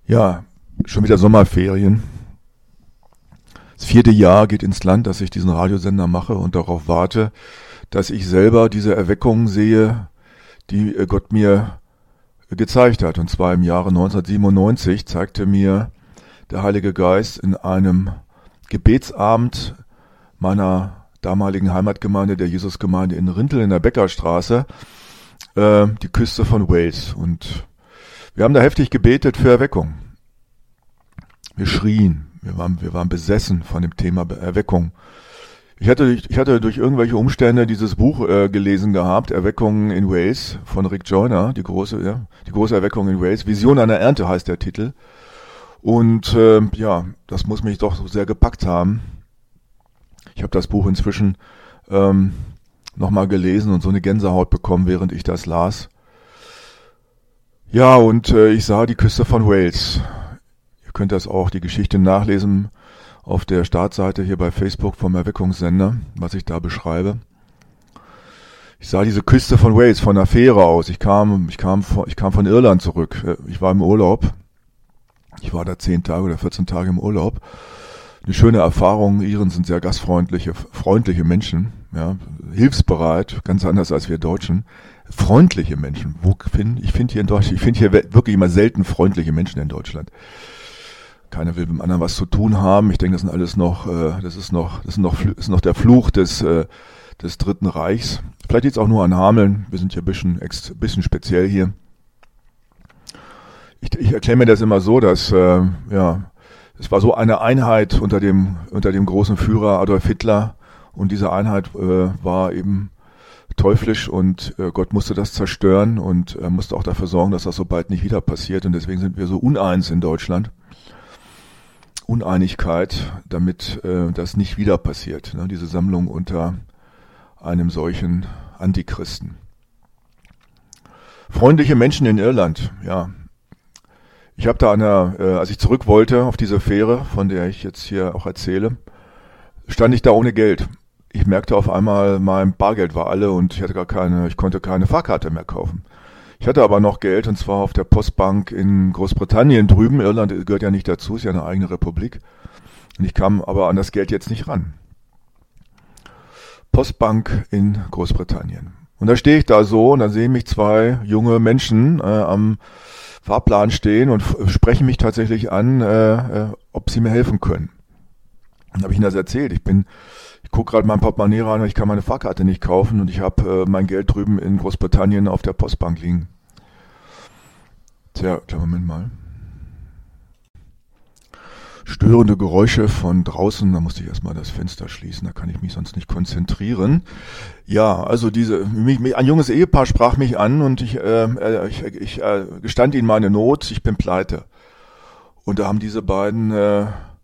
Ja, schon wieder Sommerferien. Das 4. Jahr geht ins Land, dass ich diesen Radiosender mache und darauf warte, dass ich selber diese Erweckung sehe, die Gott mir gezeigt hat. Und zwar im Jahre 1997 zeigte mir der Heilige Geist in einem Gebetsabend meiner damaligen Heimatgemeinde, der Jesusgemeinde in Rintel in der Bäckerstraße, die Küste von Wales. Und wir haben da heftig gebetet für Erweckung. Wir schrien, wir waren besessen von dem Thema Erweckung. Ich hatte durch irgendwelche Umstände dieses Buch gelesen gehabt, Erweckung in Wales von Rick Joyner, die große Erweckung in Wales. Vision einer Ernte heißt der Titel. Und das muss mich doch sehr gepackt haben. Ich habe das Buch inzwischen nochmal gelesen und so eine Gänsehaut bekommen, während ich das las. Ja, und ich sah die Küste von Wales. Ihr könnt das auch, die Geschichte nachlesen auf der Startseite hier bei Facebook vom Erweckungssender, was ich da beschreibe. Ich sah diese Küste von Wales von der Fähre aus. Ich kam von Irland zurück. Ich war im Urlaub. Ich war da 10 Tage oder 14 Tage im Urlaub. Eine schöne Erfahrung. Iren sind sehr gastfreundliche, freundliche Menschen, ja, hilfsbereit, ganz anders als wir Deutschen. Freundliche Menschen. Ich finde hier wirklich immer selten freundliche Menschen in Deutschland. Keiner will mit dem anderen was zu tun haben. Ich denke, das sind alles das ist noch der Fluch des Dritten Reichs. Vielleicht liegt es auch nur an Hameln. Wir sind hier ein bisschen speziell hier. Ich erkläre mir das immer so, dass es war so eine Einheit unter dem großen Führer Adolf Hitler, und diese Einheit war eben teuflisch, und Gott musste das zerstören, und er musste auch dafür sorgen, dass das so bald nicht wieder passiert, und deswegen sind wir so uneins in Deutschland. Uneinigkeit, damit das nicht wieder passiert, ne? Diese Sammlung unter einem solchen Antichristen. Freundliche Menschen in Irland, ja. Ich habe da als ich zurück wollte auf diese Fähre, von der ich jetzt hier auch erzähle, stand ich da ohne Geld. Ich merkte auf einmal, mein Bargeld war alle und ich konnte keine Fahrkarte mehr kaufen. Ich hatte aber noch Geld, und zwar auf der Postbank in Großbritannien drüben. Irland gehört ja nicht dazu, ist ja eine eigene Republik. Und ich kam aber an das Geld jetzt nicht ran. Postbank in Großbritannien. Und da stehe ich da so, und dann sehen mich 2 junge Menschen am Fahrplan stehen und sprechen mich tatsächlich an, ob sie mir helfen können. Dann habe ich ihnen das erzählt. Ich gucke gerade mein Portemonnaie rein, und ich kann meine Fahrkarte nicht kaufen, und ich habe mein Geld drüben in Großbritannien auf der Postbank liegen. Tja, kleinen Moment mal. Störende Geräusche von draußen, da musste ich erstmal das Fenster schließen, da kann ich mich sonst nicht konzentrieren. Ja, also ein junges Ehepaar sprach mich an, und ich gestand ihnen meine Not, ich bin pleite. Und da haben diese beiden